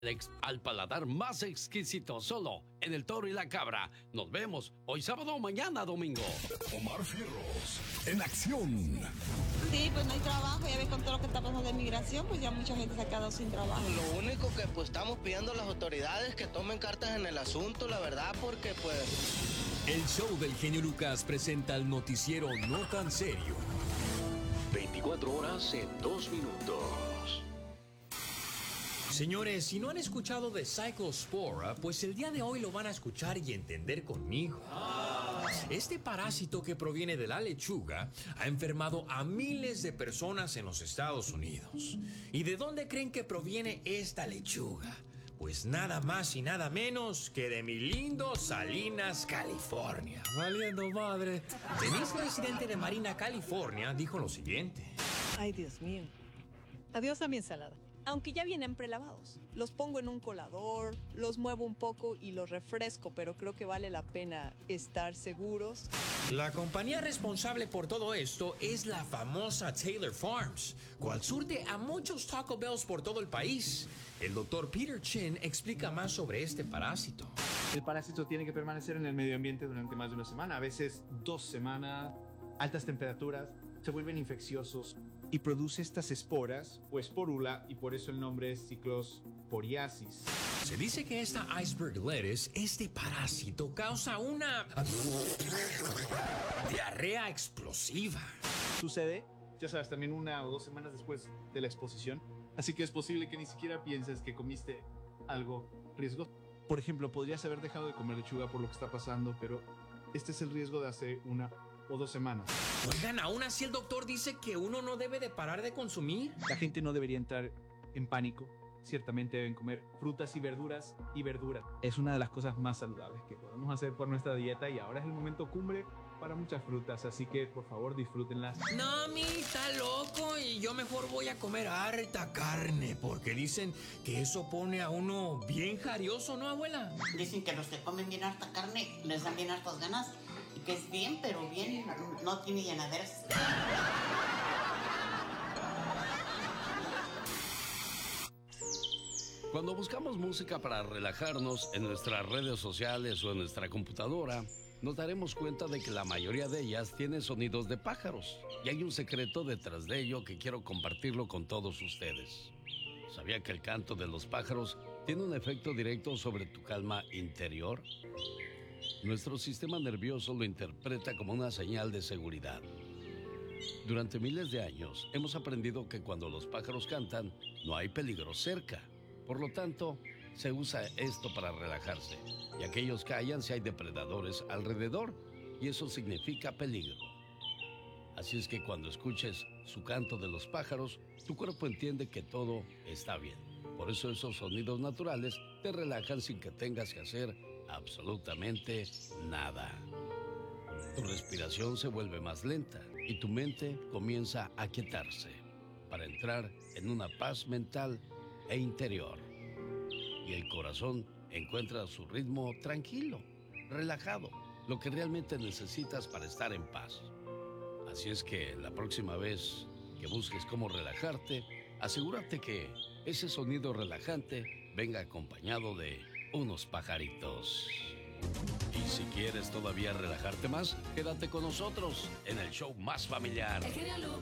al paladar más exquisito, solo en El Toro y la Cabra. Nos vemos hoy sábado o mañana domingo. Omar Fierros, en acción. Sí, pues no hay trabajo, ya ves con todo lo que está pasando de migración, pues ya mucha gente se ha quedado sin trabajo. Lo único que pues estamos pidiendo a las autoridades que tomen cartas en el asunto, la verdad, porque pues... El show del genio Lucas presenta el noticiero No Tan Serio. 24 horas en 2 minutos. Señores, si no han escuchado de Cyclospora, pues el día de hoy lo van a escuchar y entender conmigo. Este parásito que proviene de la lechuga ha enfermado a miles de personas en los Estados Unidos. ¿Y de dónde creen que proviene esta lechuga? Pues nada más y nada menos que de mi lindo Salinas, California. Valiendo madre. Denise, presidente de Marina, California, dijo lo siguiente. Ay, Dios mío. Adiós a mi ensalada. Aunque ya vienen prelavados, los pongo en un colador, los muevo un poco y los refresco, pero creo que vale la pena estar seguros. La compañía responsable por todo esto es la famosa Taylor Farms, cual surte a muchos Taco Bells por todo el país. El doctor Peter Chin explica más sobre este parásito. El parásito tiene que permanecer en el medio ambiente durante más de una semana, a veces 2 semanas, altas temperaturas, se vuelven infecciosos y produce estas esporas o esporula, y por eso el nombre es Cyclosporiasis. Se dice que esta iceberg lettuce, este parásito, causa una diarrea explosiva. Sucede, ya sabes, también 1 o 2 semanas después de la exposición, así que es posible que ni siquiera pienses que comiste algo riesgoso. Por ejemplo, podrías haber dejado de comer lechuga por lo que está pasando, pero este es el riesgo de hace 1 o 2 semanas. Oigan, aún así el doctor dice que uno no debe de parar de consumir. La gente no debería entrar en pánico. Ciertamente deben comer frutas y verduras y verdura. Es una de las cosas más saludables que podemos hacer por nuestra dieta y ahora es el momento cumbre para muchas frutas, así que por favor disfrútenlas. No, mi, está loco y yo mejor voy a comer harta carne porque dicen que eso pone a uno bien jarioso, ¿no, abuela? Dicen que los que comen bien harta carne les dan bien hartas ganas y que es bien, pero bien, no tiene llenaderas. Cuando buscamos música para relajarnos en nuestras redes sociales o en nuestra computadora, nos daremos cuenta de que la mayoría de ellas tiene sonidos de pájaros. Y hay un secreto detrás de ello que quiero compartirlo con todos ustedes. ¿Sabía que el canto de los pájaros tiene un efecto directo sobre tu calma interior? Nuestro sistema nervioso lo interpreta como una señal de seguridad. Durante miles de años hemos aprendido que cuando los pájaros cantan, no hay peligro cerca. Por lo tanto, se usa esto para relajarse, y aquellos callan si hay depredadores alrededor, y eso significa peligro. Así es que cuando escuches su canto de los pájaros, tu cuerpo entiende que todo está bien. Por eso esos sonidos naturales te relajan sin que tengas que hacer absolutamente nada. Tu respiración se vuelve más lenta y tu mente comienza a aquietarse para entrar en una paz mental e interior. Y el corazón encuentra su ritmo tranquilo, relajado, lo que realmente necesitas para estar en paz. Así es que la próxima vez que busques cómo relajarte, asegúrate que ese sonido relajante venga acompañado de unos pajaritos. Y si quieres todavía relajarte más, quédate con nosotros en el show más familiar.